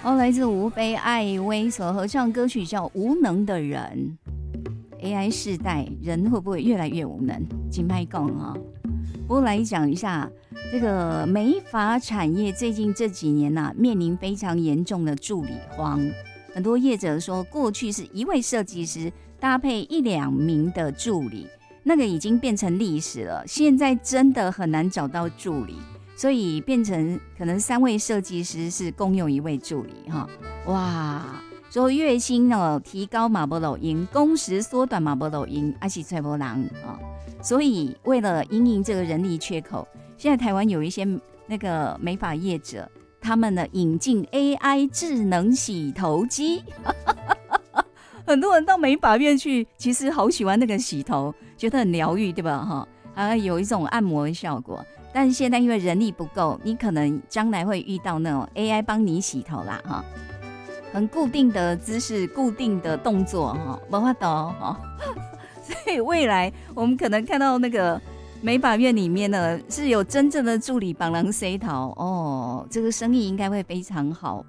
来自吴非艾薇所合唱歌曲叫《无能的人》。AI 世代，人会不会越来越无能？金麦讲啊，不过来讲一下这个美发产业，最近这几年面临非常严重的助理荒。很多业者说，过去是一位设计师搭配1-2名的助理，那个已经变成历史了。现在真的很难找到助理，所以变成可能3位设计师是共用1位助理哈。哇！说月薪提高嘛不路用，工时缩短嘛不路用，还是找不人啊。所以为了因应这个人力缺口，现在台湾有一些那个美发业者，他们呢引进 AI 智能洗头机。很多人到美发院去，其实好喜欢那个洗头，觉得很疗愈，对吧？哈，还有一种按摩的效果。但是现在因为人力不够，你可能将来会遇到那种 AI 帮你洗头啦，哈。很固定的姿势，固定的动作哈，没法度哈，所以未来我们可能看到那个美发院里面呢是有真正的助理帮人洗头哦，这个生意应该会非常好。